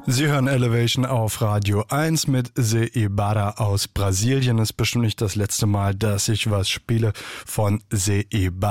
Sie hören Elevation auf Radio 1 mit Zé Ibarra aus Brasilien. Es ist bestimmt nicht das letzte Mal, dass ich was spiele von Zé Ibarra.